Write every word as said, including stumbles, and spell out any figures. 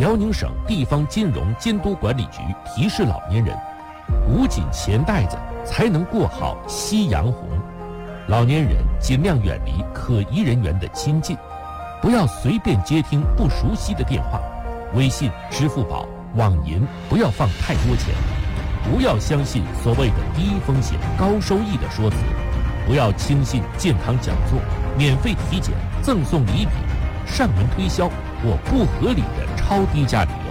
辽宁省地方金融监督管理局提示老年人，捂紧钱袋子才能过好夕阳红。老年人尽量远离可疑人员的亲近，不要随便接听不熟悉的电话，微信、支付宝、网银不要放太多钱，不要相信所谓的低风险高收益的说辞，不要轻信健康讲座、免费体检、赠送礼品、上门推销或不合理的超低价礼